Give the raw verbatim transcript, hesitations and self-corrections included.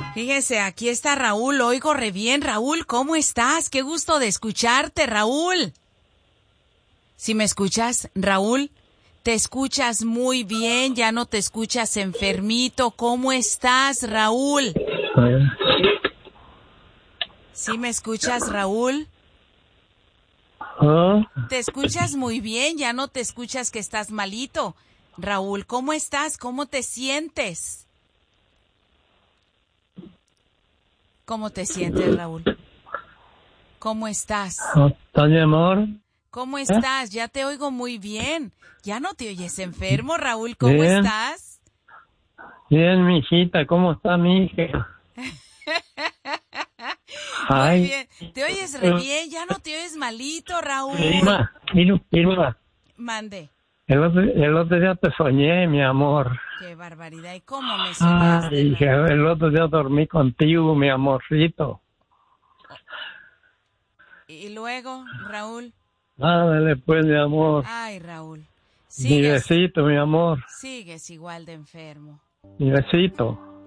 Fíjese, aquí está Raúl, oigo re bien. Raúl, ¿cómo estás? Qué gusto de escucharte, Raúl. Si me escuchas, Raúl, te escuchas muy bien, ya no te escuchas enfermito. ¿Cómo estás, Raúl? ¿Sí me escuchas, Raúl? ¿Ah? Te escuchas muy bien, ya no te escuchas que estás malito. Raúl, ¿cómo estás? ¿Cómo te sientes? ¿Cómo te sientes, Raúl? ¿Cómo estás? ¿Está mi amor? ¿Cómo ¿Eh? estás? Ya te oigo muy bien. ¿Ya no te oyes enfermo, Raúl? ¿Cómo Bien, estás? bien, mi hijita, ¿cómo está mi hija? Muy Ay, bien. ¿Te oyes re eh, bien? ¿Ya no te oyes malito, Raúl? Irma, Irma, Irma, Mande. el otro, el otro día te soñé, mi amor. Qué barbaridad. ¿Y cómo me soñaste, Ay, hija, Raúl? el otro día dormí contigo, mi amorcito. Y luego, Raúl. Ándale, pues, mi amor. Ay, Raúl. Mi Sigues, besito, mi amor. sigues igual de enfermo. Mi besito.